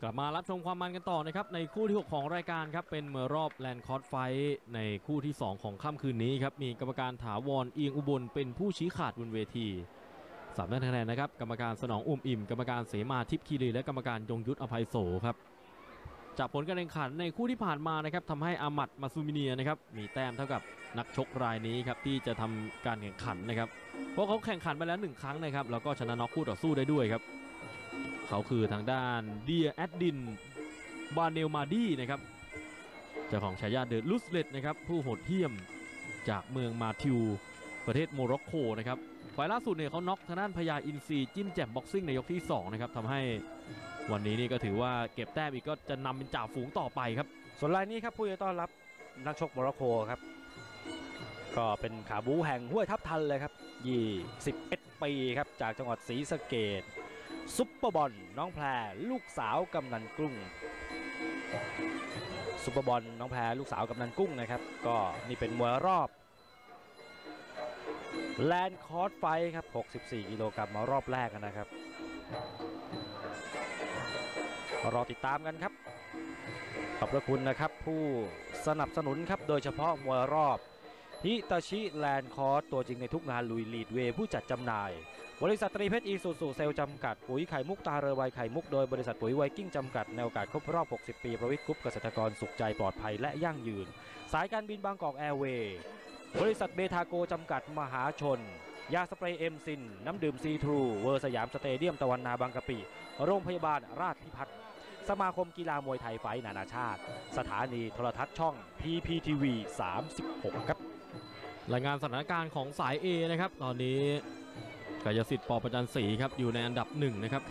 กลับมารับชมความมันกันต่อนะครับในคู่ที่ 6 ของรายการครับเป็นมวยรอบแลนด์คอร์สไฟท์ในคู่ที่ 2 ของค่ำคืนนี้ครับมีกรรมการถาวรเอียงอุบลเป็นผู้ชี้ขาดบนเวที3คะแนนนะครับกรรมการสนองอุ่มอิ่มกรรมการเสมาทิพย์คีรีและกรรมการยงยุทธอภัยโสครับจากผลการแข่งขันในคู่ที่ผ่านมานะครับทำให้อามัดมาซูมิเนียนะครับมีแต้มเท่ากับนักชกรายนี้ครับที่จะทำการแข่งขันนะครับเพราะเขาแข่งขันไปแล้ว1ครั้งนะครับแล้วก็ชนะน็อกคู่ต่อสู้ได้ด้วยครับเขาคือทางด้านเดียแอดดินบาเนลมาดีนะครับเจ้าของฉายาเดอะลุสเลตนะครับผู้โหดเหี้ยมจากเมืองมาทิวประเทศโมร็อกโกนะครับไฟล์ล่าสุดเนี่ยเขาน็อกทางด้านพญาอินทรีจิ้มแจ่มบ็อกซิ่งในยกที่2นะครับทำให้วันนี้นี่ก็ถือว่าเก็บแต้มอีกก็จะนำเป็นจ่าฝูงต่อไปครับส่วนรายนี้ครับผู้จะต้อนรับนักชกโมร็อกโกครับก็เป็นขาบูแห่งห้วยทับทันเลยครับ21 ปีครับจากจังหวัดศรีสะเกษซุปเปอร์บอลน้องแพรลูกสาวกำนันกุ้งซุปเปอร์บอลน้องแพรลูกสาวกำนันกุ้งนะครับก็นี่เป็นมวยรอบแลนด์คอร์สไฟครับ64กิโลกรัมมารอบแรกนะครับรอติดตามกันครับขอบพระคุณนะครับผู้สนับสนุนครับโดยเฉพาะมวยรอบฮิตาชิแลนด์คอร์สตัวจริงในทุกงานลุยลีดเวผู้จัดจำหน่ายบริษัทตรีเพชรอีซูซูเซลจำกัดปุ๋ยไข่มุกตาเรือใบไข่มุกโดยบริษัทปุ๋ยไวกิ้งจำกัดในโอกาสครบรอบ60 ปีประวิตรกรุ๊ปเกษตรกรสุขใจปลอดภัยและยั่งยืนสายการบินบางกอกแอร์เวย์บริษัทเบทาโกจำกัดมหาชนยาสเปรย์เอ็มซินน้ำดื่มซีทรูเวอร์สยามสเตเดียมตะวันนาบางกะปิโรงพยาบาลราชพิพัฒน์สมาคมกีฬามวยไทยไฟท์นานาชาติสถานีโทรทัศน์ช่อง PPTV 36ครับรายงานสถานการณ์ของสาย A นะครับตอนนี้กายสิทธิ์ปอประจันศรีครับอยู่ในอันดับ1นะครับ